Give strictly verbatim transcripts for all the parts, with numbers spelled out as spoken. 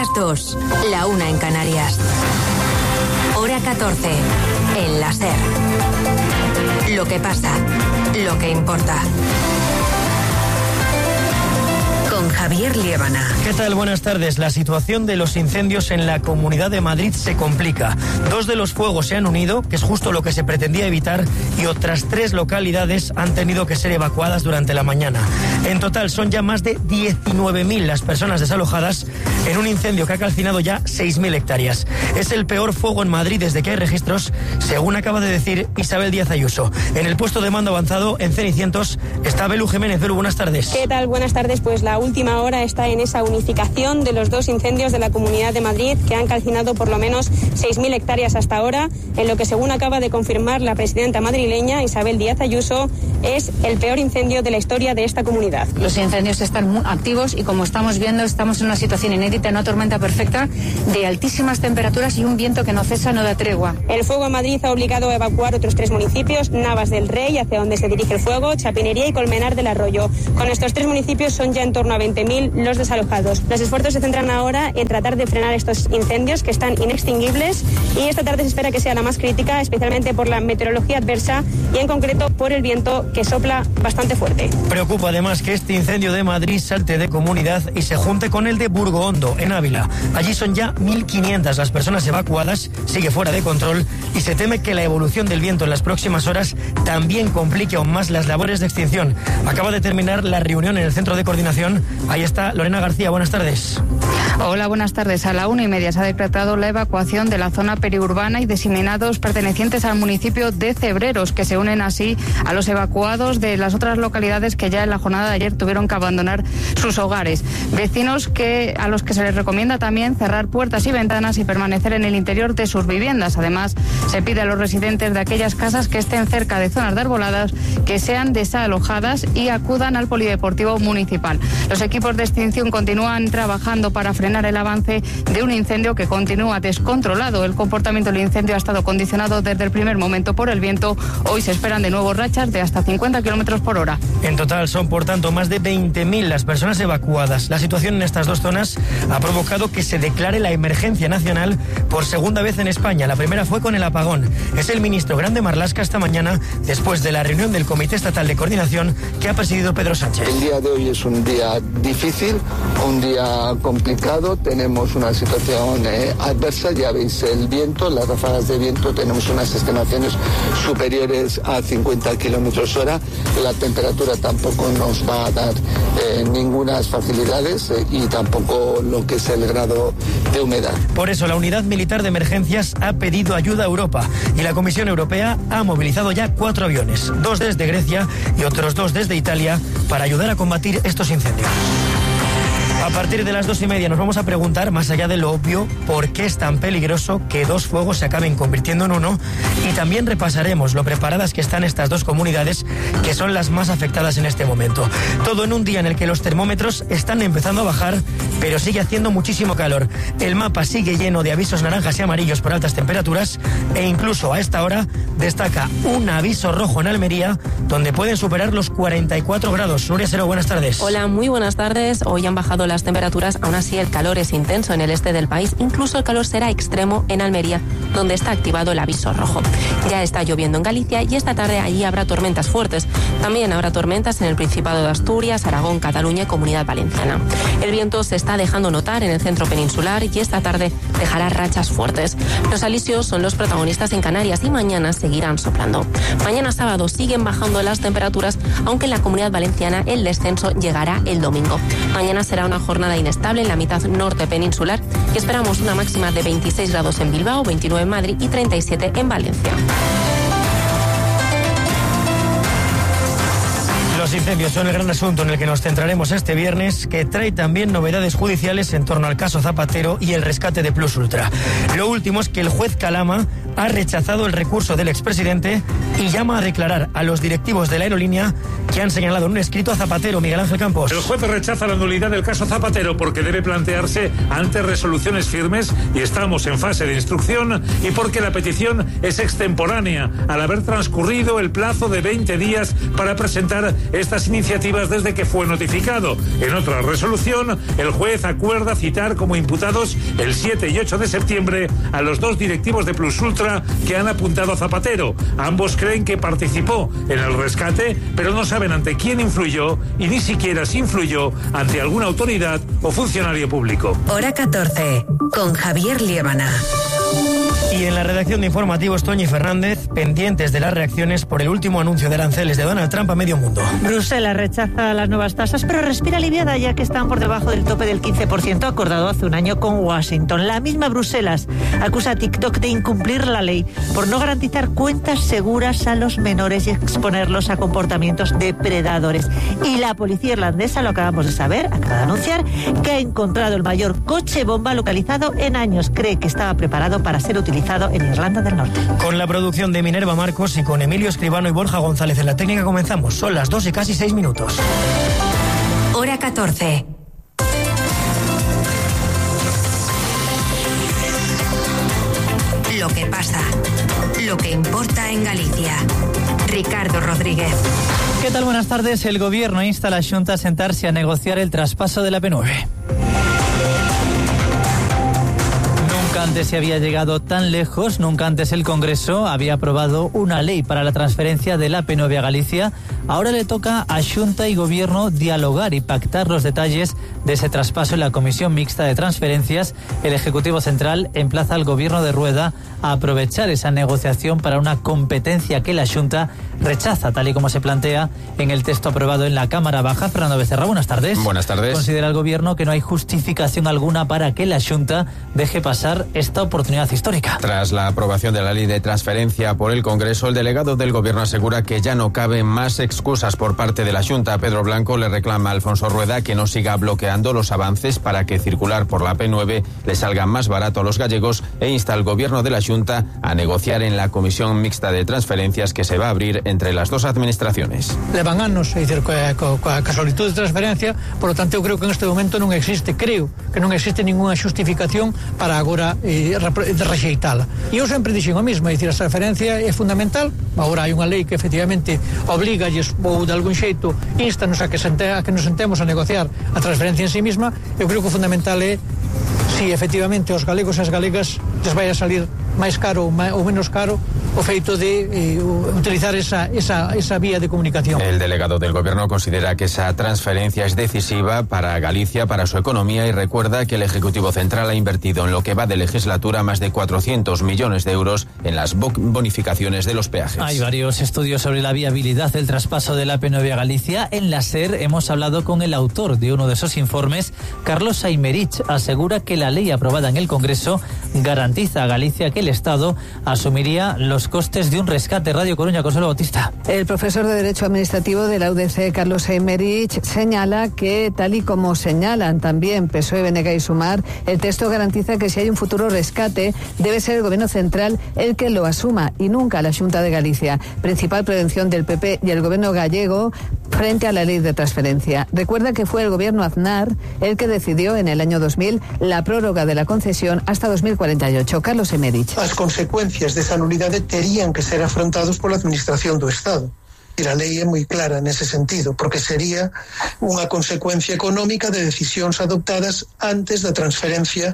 dos, la una en Canarias. Hora catorce, en la SER. Lo que pasa, lo que importa. Con Javier Liébana. ¿Qué tal? Buenas tardes. La situación de los incendios en la Comunidad de Madrid se complica. Dos de los fuegos se han unido, que es justo lo que se pretendía evitar, y otras tres localidades han tenido que ser evacuadas durante la mañana. En total son ya más de diecinueve mil las personas desalojadas en un incendio que ha calcinado ya seis mil hectáreas. Es el peor fuego en Madrid desde que hay registros, según acaba de decir Isabel Díaz Ayuso. En el puesto de mando avanzado, en Cenicientos, está Belu Jiménez. Belu, buenas tardes. ¿Qué tal? Buenas tardes. Pues la última hora está en esa unificación de los dos incendios de la Comunidad de Madrid que han calcinado por lo menos seis mil hectáreas hasta ahora, en lo que, según acaba de confirmar la presidenta madrileña Isabel Díaz Ayuso, es el peor incendio de la historia de esta comunidad. Los incendios están muy activos y, como estamos viendo, estamos en una situación inédita, una tormenta perfecta de altísimas temperaturas y un viento que no cesa, no da tregua. El fuego en Madrid ha obligado a evacuar otros tres municipios: Navas del Rey, hacia donde se dirige el fuego, Chapinería y Colmenar del Arroyo. Con estos tres municipios son ya en torno a veinte mil los desalojados. Los esfuerzos se centran ahora en tratar de frenar estos incendios que están inextinguibles, y esta tarde se espera que sea la más crítica, especialmente por la meteorología adversa y en concreto por el viento que sopla bastante fuerte. Preocupa además que este incendio de Madrid salte de comunidad y se junte con el de Burgohondo, en Ávila. Allí son ya mil quinientas las personas evacuadas, sigue fuera de control y se teme que la evolución del viento en las próximas horas también complique aún más las labores de extinción. Acaba de terminar la reunión en el centro de coordinación. Ahí está Lorena García, buenas tardes. Hola, buenas tardes. A la una y media se ha decretado la evacuación de la zona periurbana y diseminados pertenecientes al municipio de Cebreros, que se unen así a los evacuados de las otras localidades que ya en la jornada de ayer tuvieron que abandonar sus hogares. Vecinos que a los que se les recomienda también cerrar puertas y ventanas y permanecer en el interior de sus viviendas. Además, se pide a los residentes de aquellas casas que estén cerca de zonas de arboladas que sean desalojadas y acudan al polideportivo municipal. Los equipos de extinción continúan trabajando para frenar el avance de un incendio que continúa descontrolado. El comportamiento del incendio ha estado condicionado desde el primer momento por el viento. Hoy se esperan de nuevo rachas de hasta cincuenta kilómetros por hora. En total son, por tanto, más de veinte mil las personas evacuadas. La situación en estas dos zonas ha provocado que se declare la emergencia nacional por segunda vez en España. La primera fue con el apagón. Es el ministro Grande Marlaska esta mañana, después de la reunión del Comité Estatal de Coordinación que ha presidido Pedro Sánchez. El día de hoy es un día difícil, un día complicado. Tenemos una situación eh, adversa, ya veis el viento, las ráfagas de viento, tenemos unas estimaciones superiores a cincuenta kilómetros hora. La temperatura tampoco nos va a dar eh, ninguna facilidades eh, y tampoco lo que es el grado de humedad. Por eso la Unidad Militar de Emergencias ha pedido ayuda a Europa y la Comisión Europea ha movilizado ya cuatro aviones, dos desde Grecia y otros dos desde Italia, para ayudar a combatir estos incendios. A partir de las dos y media nos vamos a preguntar, más allá de lo obvio, por qué es tan peligroso que dos fuegos se acaben convirtiendo en uno, y también repasaremos lo preparadas que están estas dos comunidades, que son las más afectadas en este momento. Todo en un día en el que los termómetros están empezando a bajar, pero sigue haciendo muchísimo calor. El mapa sigue lleno de avisos naranjas y amarillos por altas temperaturas, e incluso a esta hora destaca un aviso rojo en Almería, donde pueden superar los cuarenta y cuatro grados. Nuria Sero, buenas tardes. Hola, muy buenas tardes. Hoy han bajado las temperaturas, aún así el calor es intenso en el este del país. Incluso el calor será extremo en Almería, donde está activado el aviso rojo. Ya está lloviendo en Galicia y esta tarde allí habrá tormentas fuertes. También habrá tormentas en el Principado de Asturias, Aragón, Cataluña y Comunidad Valenciana. El viento se está dejando notar en el centro peninsular y esta tarde dejará rachas fuertes. Los alisios son los protagonistas en Canarias y mañana seguirán soplando. Mañana sábado siguen bajando las temperaturas, aunque en la Comunidad Valenciana el descenso llegará el domingo. Mañana será una jornada inestable en la mitad norte peninsular y esperamos una máxima de veintiséis grados en Bilbao, veintinueve en Madrid y treinta y siete en Valencia. Los incendios son el gran asunto en el que nos centraremos este viernes, que trae también novedades judiciales en torno al caso Zapatero y el rescate de Plus Ultra. Lo último es que el juez Calama ha rechazado el recurso del expresidente y llama a declarar a los directivos de la aerolínea que han señalado en un escrito a Zapatero. Miguel Ángel Campos. El juez rechaza la nulidad del caso Zapatero porque debe plantearse ante resoluciones firmes y estamos en fase de instrucción, y porque la petición es extemporánea al haber transcurrido el plazo de veinte días para presentar estas iniciativas desde que fue notificado. En otra resolución, el juez acuerda citar como imputados el siete y ocho de septiembre a los dos directivos de Plus Ultra que han apuntado a Zapatero. Ambos creen que participó en el rescate, pero no saben ante quién influyó y ni siquiera si influyó ante alguna autoridad o funcionario público. Hora catorce, con Javier Liébana. Y en la redacción de informativos, Toñi Fernández, pendientes de las reacciones por el último anuncio de aranceles de Donald Trump a medio mundo. Bruselas rechaza las nuevas tasas, pero respira aliviada ya que están por debajo del tope del quince por ciento acordado hace un año con Washington. La misma Bruselas acusa a TikTok de incumplir la ley por no garantizar cuentas seguras a los menores y exponerlos a comportamientos depredadores. Y la policía irlandesa, lo acabamos de saber, acaba de anunciar que ha encontrado el mayor coche bomba localizado en años. Cree que estaba preparado para ser utilizado en Irlanda del Norte. Con la producción de Minerva Marcos y con Emilio Escribano y Borja González en la técnica comenzamos. Son las dos y casi seis minutos. Hora catorce. Lo que pasa, lo que importa en Galicia. Ricardo Rodríguez. ¿Qué tal? Buenas tardes. El gobierno insta a la Xunta a sentarse a negociar el traspaso de la P nueve. Nunca antes se había llegado tan lejos, nunca antes el Congreso había aprobado una ley para la transferencia de la P nueve a Galicia. Ahora le toca a Xunta y Gobierno dialogar y pactar los detalles de ese traspaso en la Comisión Mixta de Transferencias. El Ejecutivo Central emplaza al Gobierno de Rueda a aprovechar esa negociación para una competencia que la Xunta rechaza, tal y como se plantea en el texto aprobado en la Cámara Baja. Fernando Becerra, buenas tardes. Buenas tardes. Considera el Gobierno que no hay justificación alguna para que la Xunta deje pasar esta oportunidad histórica. Tras la aprobación de la ley de transferencia por el Congreso, el delegado del Gobierno asegura que ya no caben más excusas por parte de la Xunta. Pedro Blanco le reclama a Alfonso Rueda que no siga bloqueando los avances para que circular por la P nueve le salga más barato a los gallegos e insta al Gobierno de la Xunta a negociar en la Comisión Mixta de Transferencias que se va a abrir entre las dos administraciones. Levan anos, é dicir, coa, coa, coa solicitud de transferencia, por lo tanto eu creo que en este momento non existe, creo que non existe ninguna xustificación para agora eh, rexeitala. E eu sempre dixen o mesmo, é dicir, a transferencia é fundamental, agora hai unha lei que efectivamente obliga ou de algún xeito instanos a que, sente, a que nos sentemos a negociar a transferencia en sí misma. Eu creo que o fundamental é si efectivamente os galegos e as galegas les vai a salir máis caro ou, máis, ou menos caro o feito de eh, utilizar esa, esa, esa vía de comunicación. El delegado del Gobierno considera que esa transferencia es decisiva para Galicia, para su economía, y recuerda que el Ejecutivo Central ha invertido en lo que va de legislatura más de cuatrocientos millones de euros en las bonificaciones de los peajes. Hay varios estudios sobre la viabilidad del traspaso de la P nueve a Galicia. En la SER hemos hablado con el autor de uno de esos informes. Carlos Aymerich asegura que la ley aprobada en el Congreso garantiza a Galicia que el Estado asumiría los costes de un rescate. Radio Coruña, Consuelo Bautista. El profesor de Derecho Administrativo de la U D C, Carlos Aymerich, señala que, tal y como señalan también P S O E, B N G y Sumar, el texto garantiza que si hay un futuro rescate, debe ser el Gobierno Central el que lo asuma y nunca la Xunta de Galicia, principal prevención del P P y el Gobierno gallego frente a la ley de transferencia. Recuerda que fue el Gobierno Aznar el que decidió en el año dos mil la prórroga de la concesión hasta dos mil cuarenta y ocho. Carlos Aymerich. As consecuencias desa nulidade terían que ser afrontados pola Administración do Estado. E a lei é moi clara nese sentido, porque sería unha consecuencia económica de decisións adoptadas antes da transferencia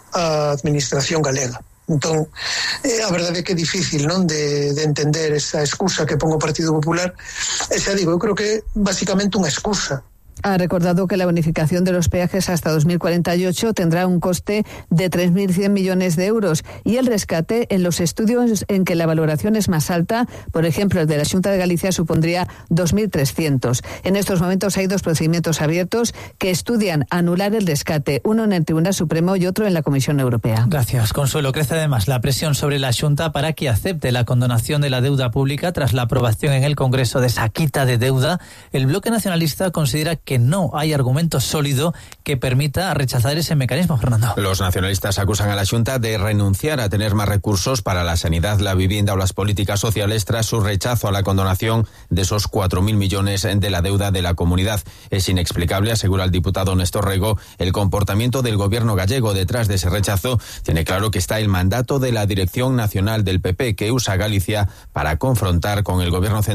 á Administración galega. Entón, eh, a verdade é que é difícil, non, de, de entender esa excusa que pon o Partido Popular. E xa digo, eu creo que é basicamente unha excusa. Ha recordado que la bonificación de los peajes hasta dos mil cuarenta y ocho tendrá un coste de tres mil cien millones de euros y el rescate en los estudios en que la valoración es más alta, por ejemplo el de la Xunta de Galicia, supondría dos mil trescientos. En estos momentos hay dos procedimientos abiertos que estudian anular el rescate, uno en el Tribunal Supremo y otro en la Comisión Europea. Gracias, Consuelo. Crece además la presión sobre la Xunta para que acepte la condonación de la deuda pública tras la aprobación en el Congreso de esa quita de deuda. El bloque nacionalista considera que no hay argumento sólido que permita rechazar ese mecanismo, Fernando. Los nacionalistas acusan a la Xunta de renunciar a tener más recursos para la sanidad, la vivienda o las políticas sociales tras su rechazo a la condonación de esos cuatro mil millones de la deuda de la comunidad. Es inexplicable, asegura el diputado Néstor Rego, el comportamiento del gobierno gallego. Detrás de ese rechazo tiene claro que está el mandato de la Dirección Nacional del P P, que usa Galicia para confrontar con el gobierno central.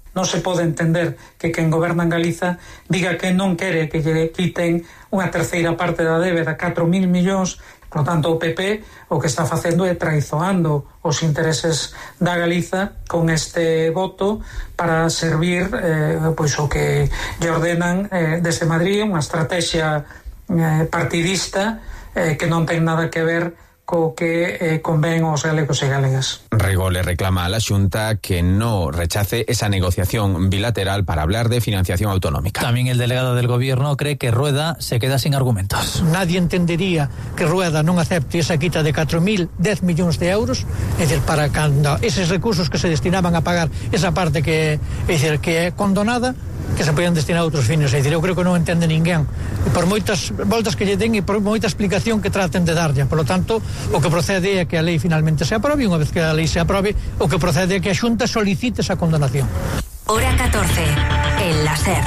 Non se pode entender que quen goberna en Galiza diga que non quere que lle quiten unha terceira parte da débeda, catro mil millóns. Por tanto, o P P o que está facendo é traizoando os intereses da Galiza con este voto para servir eh, pois o que lle ordenan eh, desde Madrid, unha estrategia eh, partidista eh, que non ten nada que ver co que eh, convén aos galegos e galegas. Rego le reclama a la Xunta que no rechace esa negociación bilateral para hablar de financiación autonómica. También el delegado del gobierno cree que Rueda se queda sin argumentos. Nadie entendería que Rueda non acepte esa quita de catro mil dez millóns de euros, é dicir, para cando eses recursos que se destinaban a pagar esa parte que é dicir, que é condonada, que se poden destinar a outros fines. É dicir, eu creo que non entende ninguén, por moitas voltas que lle den e por moita explicación que traten de darlle. Por lo tanto, o que procede é que a lei finalmente se aprobe, e unha vez que a lei se aprobe, o que procede é que a Xunta solicite esa condonación. Hora catorce, en la SER.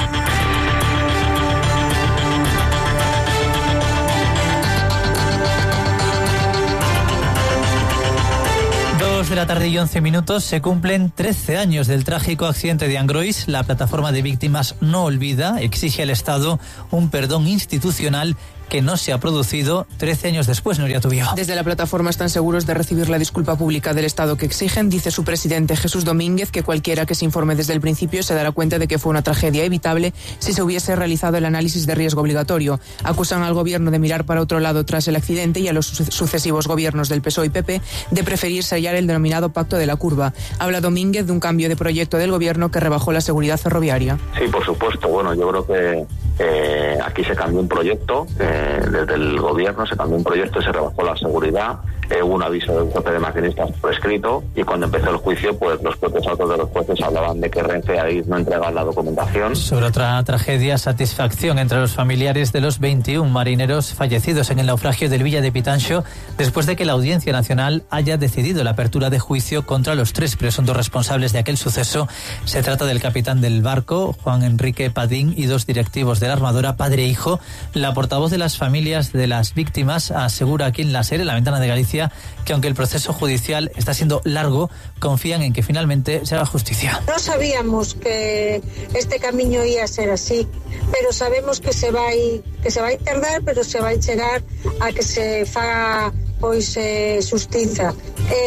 De la tarde y once minutos se cumplen trece años del trágico accidente de Angrois. La plataforma de víctimas No Olvida exige al Estado un perdón institucional que no se ha producido trece años después, Nuria Tubío. Desde la plataforma están seguros de recibir la disculpa pública del Estado que exigen. Dice su presidente Jesús Domínguez que cualquiera que se informe desde el principio se dará cuenta de que fue una tragedia evitable si se hubiese realizado el análisis de riesgo obligatorio. Acusan al gobierno de mirar para otro lado tras el accidente y a los sucesivos gobiernos del P S O E y P P de preferir sellar el denominado Pacto de la Curva. Habla Domínguez de un cambio de proyecto del gobierno que rebajó la seguridad ferroviaria. Sí, por supuesto. Bueno, yo creo que eh, aquí se cambió un proyecto. Eh, desde el gobierno se cambió un proyecto y se rebajó la seguridad, eh, hubo un aviso de un jefe de maquinistas por escrito y cuando empezó el juicio pues los propios autos de los jueces hablaban de que Renfe ahí no entregaba la documentación. Sobre otra tragedia, satisfacción entre los familiares de los veintiún marineros fallecidos en el naufragio del Villa de Pitanxo después de que la Audiencia Nacional haya decidido la apertura de juicio contra los tres presuntos responsables de aquel suceso. Se trata del capitán del barco, Juan Enrique Padín, y dos directivos de la armadora, padre e hijo. La portavoz de las familias de las víctimas asegura aquí en la SER, en la Ventana de Galicia, que aunque el proceso judicial está siendo largo, confían en que finalmente se haga justicia. No sabíamos que este camiño ia ser así, pero sabemos que se vai que se vai tardar, pero se vai chegar a que se faga pois eh, xustiza.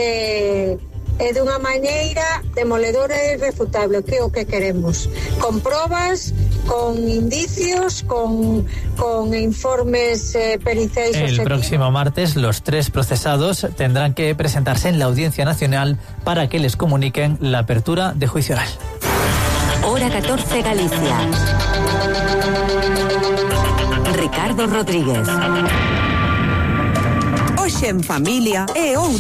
Eh, e dunha maneira demoledora e irrefutable, que é o que queremos, con probas, con indicios, con, con informes eh, periciais. El próximo martes los tres procesados tendrán que presentarse en la Audiencia Nacional para que les comuniquen la apertura de juicio oral. Hora catorce, Galicia. Ricardo Rodríguez. Hoxe en familia é